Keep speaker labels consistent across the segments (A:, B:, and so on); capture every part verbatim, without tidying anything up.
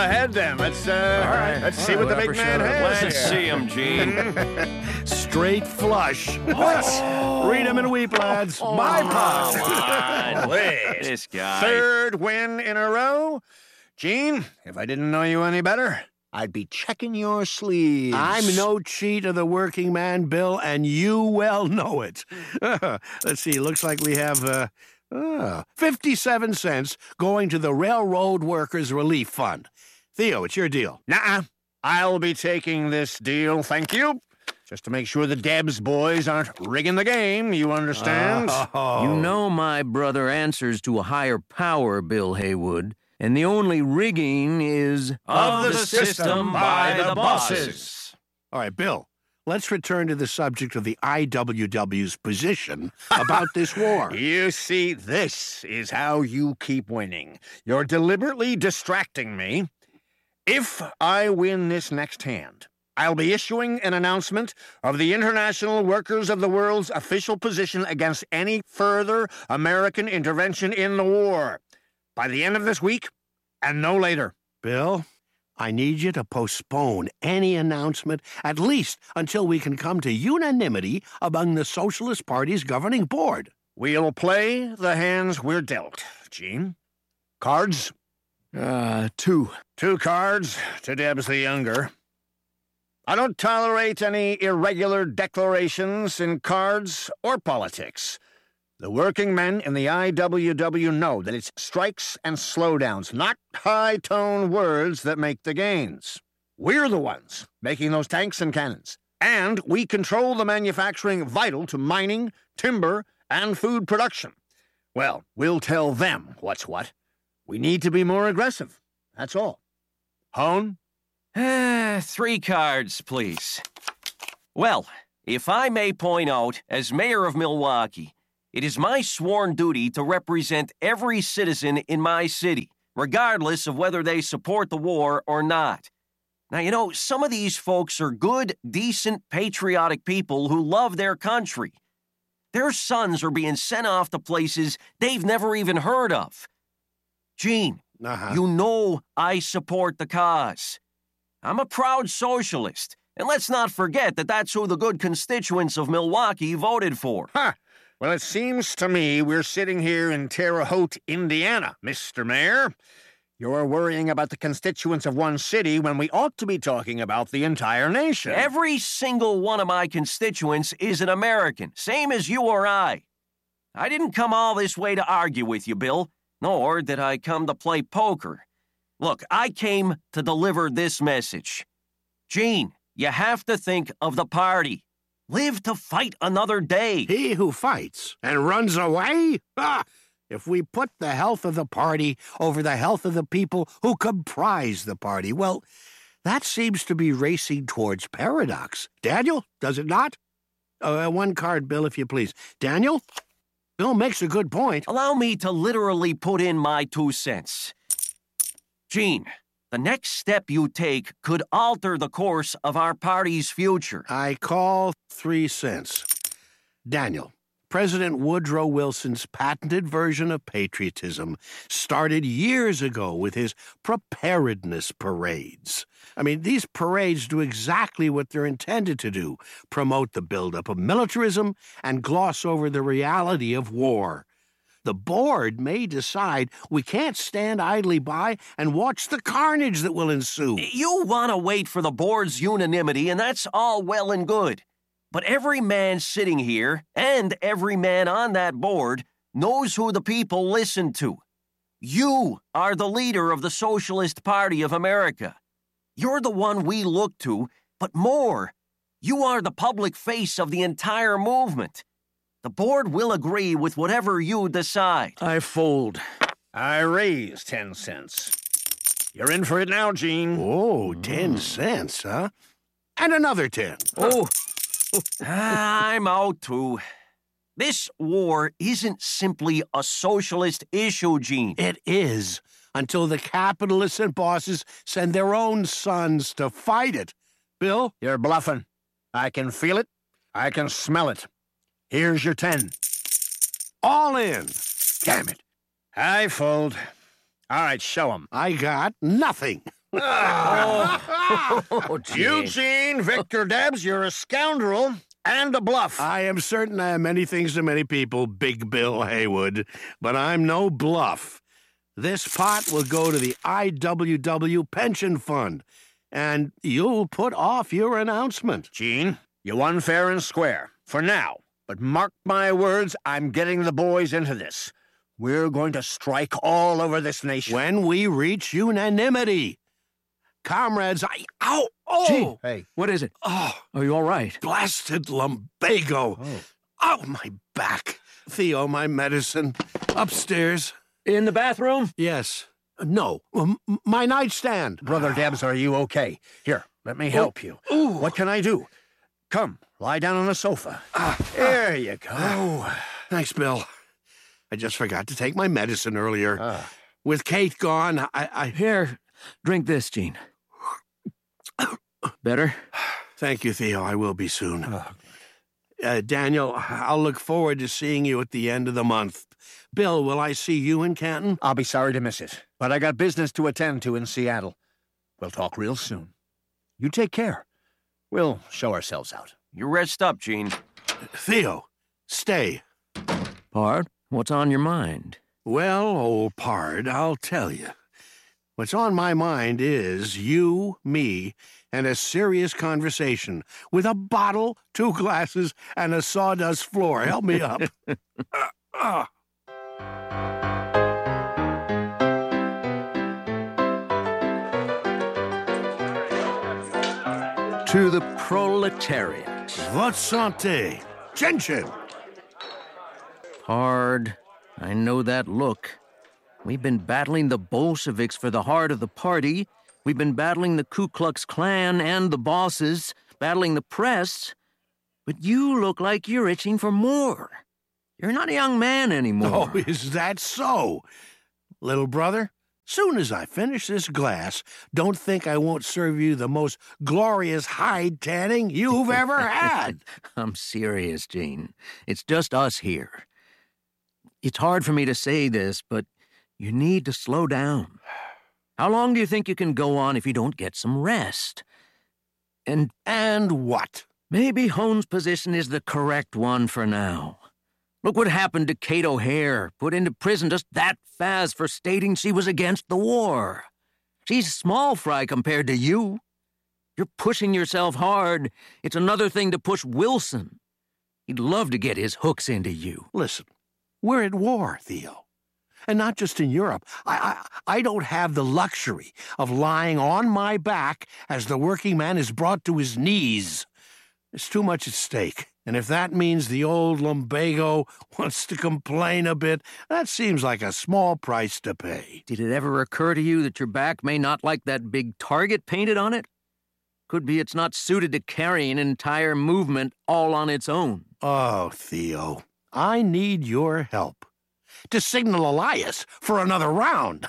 A: ahead then. Let's uh,
B: All right.
A: let's
B: All
A: see
B: right,
A: what the
B: whatever,
A: big man
B: shut up.
A: has.
C: Let's
A: here.
C: see him, Gene.
B: Straight flush. What? Read 'em and weep, lads. My
C: Come
B: pot.
C: on.
A: Please.
C: This guy.
A: Third win in a row. Gene, if I didn't know you any better, I'd be checking your sleeves.
B: I'm no cheat of the working man, Bill, and you well know it. Let's see, looks like we have uh, uh, fifty-seven cents going to the Railroad Workers Relief Fund. Theo, it's your deal.
A: Nuh-uh. I'll be taking this deal, thank you. Just to make sure the Debs boys aren't rigging the game, you understand?
B: Oh.
C: You know my brother answers to a higher power, Bill Haywood, and the only rigging is
A: Of the system by the bosses.
B: All right, Bill, let's return to the subject of the I W W's position about this war.
A: You see, this is how you keep winning. You're deliberately distracting me. If I win this next hand, I'll be issuing an announcement of the international workers of the world's official position against any further American intervention in the war. By the end of this week, and no later.
B: Bill, I need you to postpone any announcement, at least until we can come to unanimity among the Socialist Party's governing board.
A: We'll play the hands we're dealt, Gene. Cards?
C: Uh, two.
A: Two cards to Debs the Younger. I don't tolerate any irregular declarations in cards or politics. The working men in the I W W know that it's strikes and slowdowns, not high-tone words that make the gains. We're the ones making those tanks and cannons, and we control the manufacturing vital to mining, timber, and food production. Well, we'll tell them what's what. We need to be more aggressive, that's all. Hone?
C: Uh, three cards, please. Well, if I may point out, as mayor of Milwaukee, it is my sworn duty to represent every citizen in my city, regardless of whether they support the war or not. Now, you know, some of these folks are good, decent, patriotic people who love their country. Their sons are being sent off to places they've never even heard of. Gene,
B: Uh-huh.
C: you know I support the cause. I'm a proud socialist, and let's not forget that that's who the good constituents of Milwaukee voted for.
A: Ha! Well, it seems to me we're sitting here in Terre Haute, Indiana, Mister Mayor. You're worrying about the constituents of one city when we ought to be talking about the entire nation.
C: Every single one of my constituents is an American, same as you or I. I didn't come all this way to argue with you, Bill, nor did I come to play poker. Look, I came to deliver this message. Gene, you have to think of the party. Live to fight another day.
B: He who fights and runs away? Ah, if we put the health of the party over the health of the people who comprise the party, well, that seems to be racing towards paradox. Daniel, does it not? Uh, one card, Bill, if you please. Daniel? Bill makes a good point.
C: Allow me to literally put in my two cents. Gene, the next step you take could alter the course of our party's future.
B: I call three cents. Daniel, President Woodrow Wilson's patented version of patriotism started years ago with his preparedness parades. I mean, these parades do exactly what they're intended to do, promote the buildup of militarism and gloss over the reality of war. The board may decide we can't stand idly by and watch the carnage that will ensue.
C: You want to wait for the board's unanimity, and that's all well and good. But every man sitting here, and every man on that board, knows who the people listen to. You are the leader of the Socialist Party of America. You're the one we look to, but more, you are the public face of the entire movement. The board will agree with whatever you decide.
B: I fold.
A: I raise ten cents. You're in for it now, Gene.
B: Oh, ten cents, huh? And another ten.
C: Oh, I'm out too. This war isn't simply a socialist issue, Gene.
B: It is, until the capitalists and bosses send their own sons to fight it. Bill?
A: You're bluffing. I can feel it. I can smell it. Here's your ten.
B: All in.
A: Damn it. I fold. All right, show 'em.
B: I got nothing.
D: Oh, Gene.
A: Eugene Victor Debs, you're a scoundrel and a bluff.
B: I am certain I am many things to many people, Big Bill Haywood, but I'm no bluff. This pot will go to the I W W Pension Fund, and you'll put off your announcement.
A: Gene, you won fair and square, for now. But mark my words, I'm getting the boys into this. We're going to strike all over this nation.
B: When we reach unanimity. Comrades, I... Ow! Oh!
D: Gene,
A: Hey.
D: what is it?
B: Oh,
D: Are you all right?
B: blasted lumbago.
A: Oh.
B: Oh, my back. Theo, my medicine. Upstairs.
D: In the bathroom?
B: Yes. No. M- my nightstand.
A: Brother Debs, are you okay? Here, let me help you.
B: Ooh.
A: What can I do? Come, lie down on the sofa.
B: Ah,
A: There you go.
B: Oh, thanks, Bill. I just forgot to take my medicine earlier.
A: Ah.
B: With Kate gone, I... I...
D: Here, drink this, Gene. Better?
B: Thank you, Theo. I will be soon.
A: Oh.
B: Uh, Daniel, I'll look forward to seeing you at the end of the month. Bill, will I see you in Canton?
A: I'll be sorry to miss it, but I got business to attend to in Seattle. We'll talk real soon. You take care. We'll show ourselves out.
C: You rest up, Gene.
B: Theo, stay.
D: Pard, what's on your mind?
B: Well, old pard, I'll tell you. What's on my mind is you, me, and a serious conversation with a bottle, two glasses, and a sawdust floor. Help me up. uh, uh.
D: To the proletariat.
B: Votre santé. Chin-chin.
D: Pard, I know that look. We've been battling the Bolsheviks for the heart of the party. We've been battling the Ku Klux Klan and the bosses, battling the press. But you look like you're itching for more. You're not a young man anymore.
B: Oh, is that so? Little brother, soon as I finish this glass, don't think I won't serve you the most glorious hide tanning you've ever had.
D: I'm serious, Gene. It's just us here. It's hard for me to say this, but you need to slow down. How long do you think you can go on if you don't get some rest? And
B: And what?
D: maybe Hone's position is the correct one for now. Look what happened to Kate O'Hare, put into prison just that fast for stating she was against the war. She's small fry compared to you. You're pushing yourself hard. It's another thing to push Wilson. He'd love to get his hooks into you.
B: Listen, we're at war, Theo. And not just in Europe. I, I, I don't have the luxury of lying on my back as the working man is brought to his knees. There's too much at stake. And if that means the old lumbago wants to complain a bit, that seems like a small price to pay.
D: Did it ever occur to you that your back may not like that big target painted on it? Could be it's not suited to carry an entire movement all on its own.
B: Oh, Theo, I need your help. To signal Elias for another round.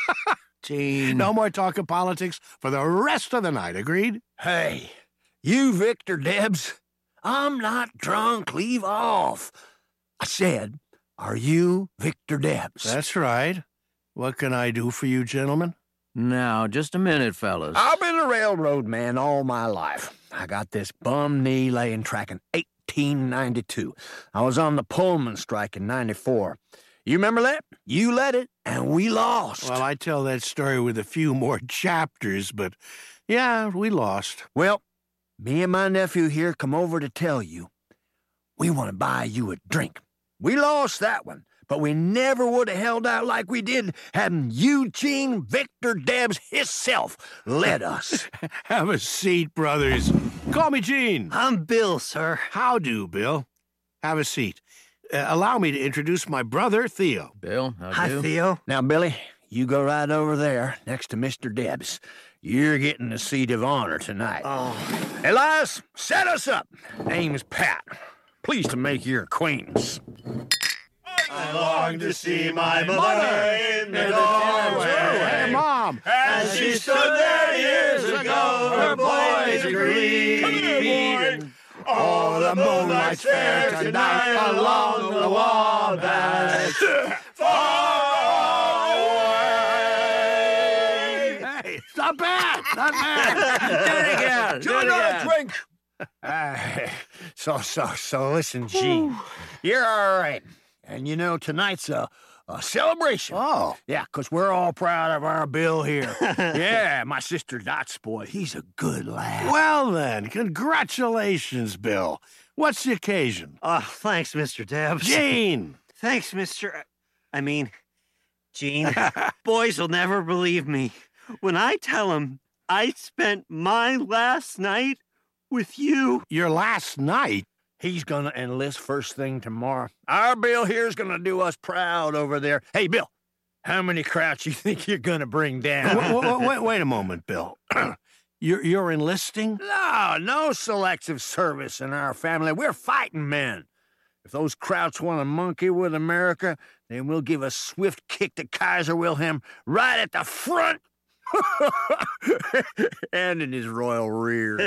D: Gene.
B: No more talk of politics for the rest of the night, agreed?
A: Hey, you Victor Debs, I'm not drunk. Leave off. I said, are you Victor Debs?
B: That's right. What can I do for you, gentlemen?
D: Now, just a minute, fellas.
A: I've been a railroad man all my life. I got this bum knee laying track in eighteen ninety-two. I was on the Pullman strike in ninety-four. You remember that? You led it, and we lost.
B: Well, I tell that story with a few more chapters, but yeah, we lost.
A: Well, me and my nephew here come over to tell you we want to buy you a drink. We lost that one, but we never would have held out like we did hadn't Eugene Victor Debs himself led us.
B: Have a seat, brothers. Call me Gene.
A: I'm Bill, sir.
B: How do, Bill? Have a seat. Uh, allow me to introduce my brother, Theo.
D: Bill, how
A: Hi,
D: do?
A: Theo. Now, Billy, you go right over there next to Mister Debs. You're getting the seat of honor tonight. Oh. Elias, set us up. Name's Pat. Pleased to make your acquaintance.
E: I long to see my mother in the doorway.
B: Hey, Mom!
E: As she stood there years ago, her boys agreed. Come here, boy. Oh, the moonlight's fair tonight along the Wabash. Far away.
B: Hey, stop not bad, not bad.
D: Do it again. Do it
A: another
D: again.
A: drink. Uh, so, so, so listen, Gene. You're all right. And you know, tonight's a, a celebration.
B: Oh.
A: Yeah, 'cause we're all proud of our Bill here. Yeah, my sister Dot's boy, he's a good lad.
B: Well then, congratulations, Bill. What's the occasion?
F: Oh, thanks, Mister Debs.
B: Gene!
F: Thanks, Mister I mean, Gene. Boys will never believe me when I tell them I spent my last night with you.
B: Your last night?
A: He's gonna enlist first thing tomorrow. Our Bill here's gonna do us proud over there. Hey, Bill, how many krauts you think you're gonna bring down?
B: wait, wait, wait, wait a moment, Bill. you're, you're enlisting?
A: No, no selective service in our family. We're fighting men. If those krauts want to monkey with America, then we'll give a swift kick to Kaiser Wilhelm right at the front and in his royal rear.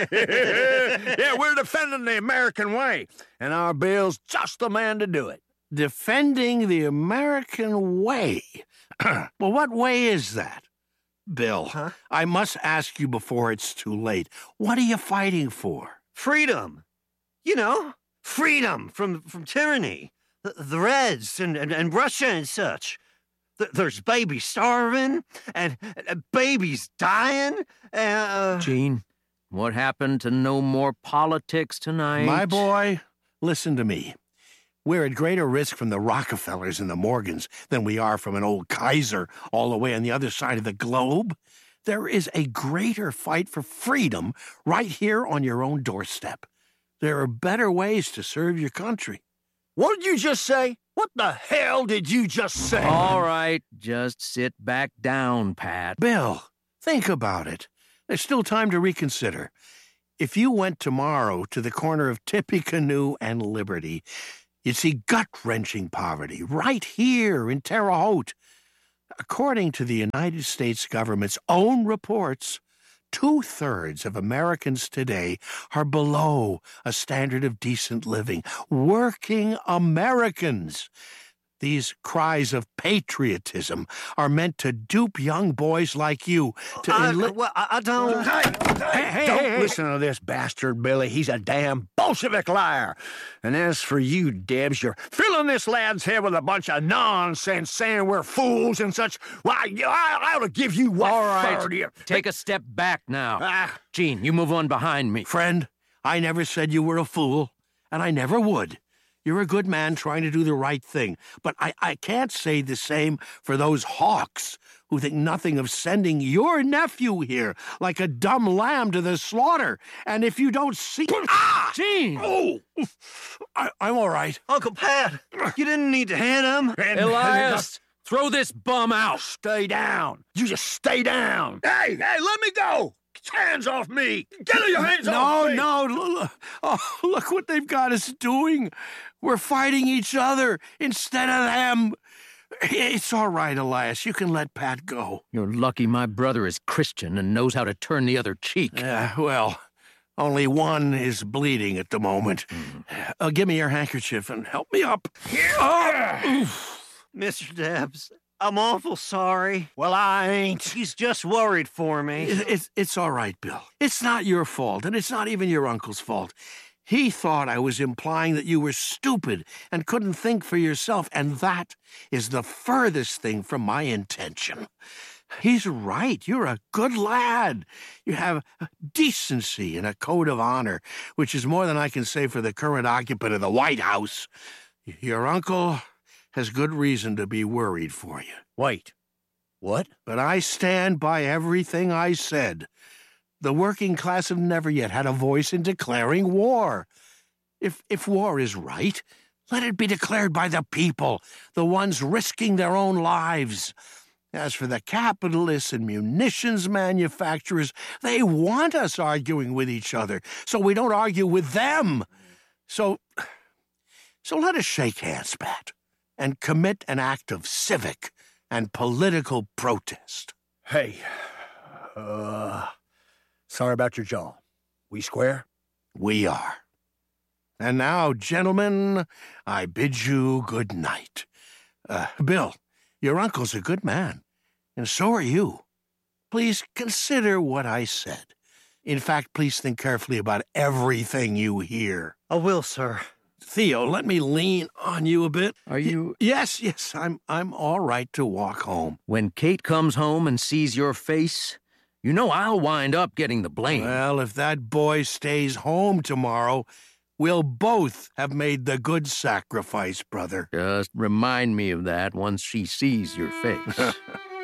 A: Yeah, we're defending the American way, and our Bill's just the man to do it.
B: Defending the American way. Well, what way is that? Bill,
F: Huh?
B: I must ask you before it's too late. What are you fighting for?
F: Freedom. You know, freedom from, from tyranny. The, the Reds and, and, and Russia and such. Th- There's babies starving and, and babies dying. Uh,
D: Gene, what happened to no more politics tonight?
B: My boy, listen to me. We're at greater risk from the Rockefellers and the Morgans than we are from an old Kaiser all the way on the other side of the globe. There is a greater fight for freedom right here on your own doorstep. There are better ways to serve your country.
A: What did you just say? What the hell did you just say?
D: All right, just sit back down, Pat.
B: Bill, think about it. There's still time to reconsider. If you went tomorrow to the corner of Tippecanoe and Liberty, you'd see gut-wrenching poverty right here in Terre Haute. According to the United States government's own reports, two-thirds of Americans today are below a standard of decent living. Working Americans. These cries of patriotism are meant to dupe young boys like you to
F: I,
B: enli-
F: well, I, I don't.
A: Hey, hey, don't hey, listen hey. to this bastard, Billy. He's a damn Bolshevik liar. And as for you, Debs, you're filling this lad's head with a bunch of nonsense, saying we're fools and such. Why, I, I ought to give you what
D: All right,
A: for you.
D: take a step back now.
A: Ah.
D: Gene, you move on behind me.
B: Friend, I never said you were a fool, and I never would. You're a good man trying to do the right thing, but I, I can't say the same for those hawks who think nothing of sending your nephew here like a dumb lamb to the slaughter. And if you don't see... Ah!
D: Gene!
B: Oh! I, I'm all right.
F: Uncle Pat, you didn't need to hit him.
A: And-
D: Elias, throw this bum out.
A: Stay down. You just stay down. Hey, hey, let me go. Hands off me. Get your hands
B: No,
A: off me.
B: no. Look, oh, look what they've got us doing. We're fighting each other instead of them. It's all right, Elias. You can let Pat go.
D: You're lucky my brother is Christian and knows how to turn the other cheek.
B: Yeah, well, only one is bleeding at the moment. Mm. Uh, give me your handkerchief and help me up.
A: Oh.
F: Mister Debs, I'm awful sorry.
A: Well, I ain't.
F: He's just worried for me.
B: It, it's, it's all right, Bill. It's not your fault, and it's not even your uncle's fault. He thought I was implying that you were stupid and couldn't think for yourself, and that is the furthest thing from my intention. He's right. You're a good lad. You have decency and a code of honor, which is more than I can say for the current occupant of the White House. Your uncle has good reason to be worried for you.
A: Wait. What?
B: But I stand by everything I said. The working class have never yet had a voice in declaring war. If, if war is right, let it be declared by the people, the ones risking their own lives. As for the capitalists and munitions manufacturers, they want us arguing with each other, so we don't argue with them. So, so let us shake hands, Pat, and commit an act of civic and political protest.
A: Hey, uh... sorry about your jaw. We square?
B: We are. And now, gentlemen, I bid you good night. Uh, Bill, your uncle's a good man, and so are you. please consider what I said. In fact, please think carefully about everything you hear.
F: I will, sir.
B: Theo, let me lean on you a bit.
D: Are you...
B: Y- yes, yes, I'm, I'm all right to walk home.
D: When Kate comes home and sees your face, you know I'll wind up getting the blame.
B: Well, if that boy stays home tomorrow, we'll both have made the good sacrifice, brother.
D: Just remind me of that once she sees your face.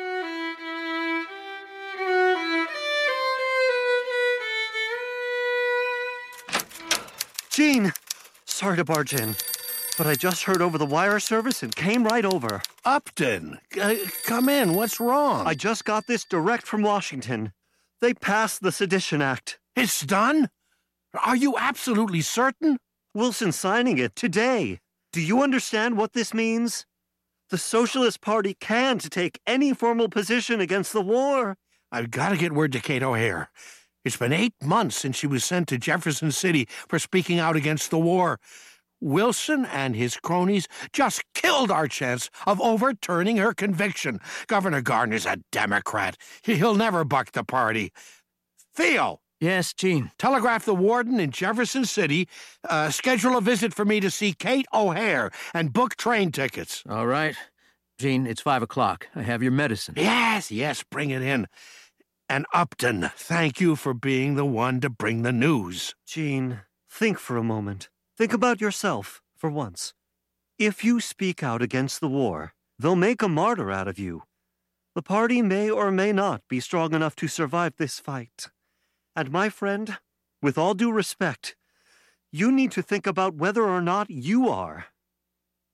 F: Gene! Sorry to barge in, but I just heard over the wire service and came right over.
B: Upton, uh, come in. What's wrong?
F: I just got this direct from Washington. They passed the Sedition Act.
B: It's done? Are you absolutely certain?
F: Wilson's signing it today. Do you understand what this means? The Socialist Party can't take any formal position against the war.
B: I've got to get word to Kate O'Hare. It's been eight months since she was sent to Jefferson City for speaking out against the war. Wilson and his cronies just killed our chance of overturning her conviction. Governor Gardner's a Democrat. He'll never buck the party. Theo!
D: Yes, Gene?
B: Telegraph the warden in Jefferson City, uh, schedule a visit for me to see Kate O'Hare, and book train tickets.
D: All right. Gene, it's five o'clock. I have your medicine.
B: Yes, yes, bring it in. And Upton, thank you for being the one to bring the news.
F: Gene, think for a moment. Think about yourself, for once. If you speak out against the war, they'll make a martyr out of you. The party may or may not be strong enough to survive this fight. And my friend, with all due respect, you need to think about whether or not you are.